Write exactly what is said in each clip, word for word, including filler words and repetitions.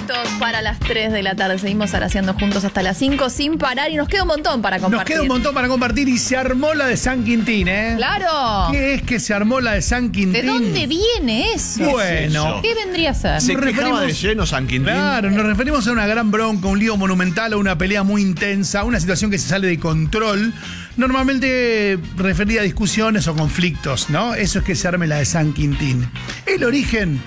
minutos para las tres de la tarde. Seguimos araceando juntos hasta las cinco sin parar y nos queda un montón para compartir. Nos queda un montón para compartir y se armó la de San Quintín, ¿eh? ¡Claro! ¿Qué es que se armó la de San Quintín? ¿De dónde viene eso? Bueno. ¿Qué vendría a ser? Se Nos quejaba referimos- de lleno San Quintín. Claro, nos referimos a una gran bronca, un lío monumental, a una pelea muy intensa, una situación que se sale de control. Normalmente referida a discusiones o conflictos, ¿no? Eso es que se arme la de San Quintín. El origen,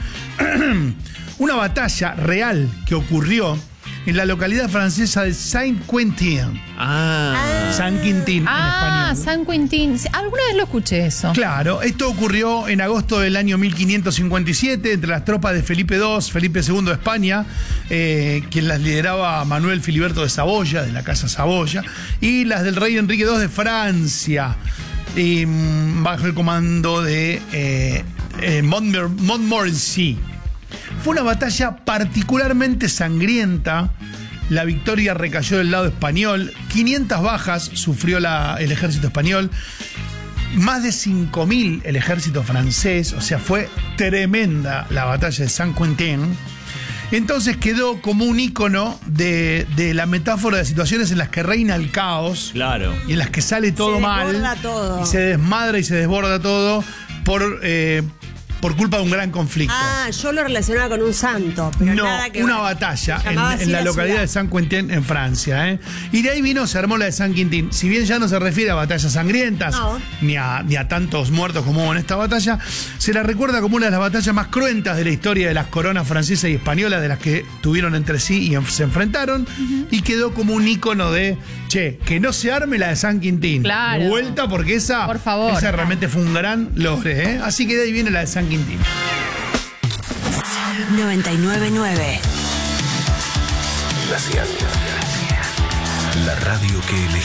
una batalla real que ocurrió en la localidad francesa de Saint-Quentin. Ah. San Quintín Ah, en español. San Quintín. Alguna vez lo escuché eso. Claro, esto ocurrió en agosto del año mil quinientos cincuenta y siete entre las tropas de Felipe segundo, Felipe segundo de España, eh, quien las lideraba Manuel Filiberto de Saboya, de la Casa Saboya, y las del rey Enrique segundo de Francia, y, mm, bajo el comando de eh, eh, Montmer- Montmorency. Fue una batalla particularmente sangrienta. La victoria recayó del lado español. quinientas bajas sufrió la- el ejército español. Más de cinco mil el ejército francés. O sea, fue tremenda la batalla de San Quentin. Entonces quedó como un ícono de, de la metáfora de situaciones en las que reina el caos. Claro. Y en las que sale todo Se mal. desborda todo. Y se desmadra y se desborda todo por, eh, por culpa de un gran conflicto. Ah, yo lo relacionaba con un santo. Pero No, nada que una ver. batalla Se en, llamaba en así la localidad ciudad. de San Quentin en Francia. ¿eh? Y de ahí vino, se armó la de San Quintín. Si bien ya no se refiere a batallas sangrientas, No. ni, a, ni a tantos muertos como hubo en esta batalla, se la recuerda como una de las batallas más cruentas de la historia de las coronas francesa y española, de las que tuvieron entre sí y en- se enfrentaron, y quedó como un ícono de, che, que no se arme la de San Quintín. Claro. De vuelta, porque esa, Por favor. esa realmente fue un gran logro. ¿eh? Así que de ahí viene la de San Quintín. noventa y nueve punto nueve. La Cial. La radio que elegí.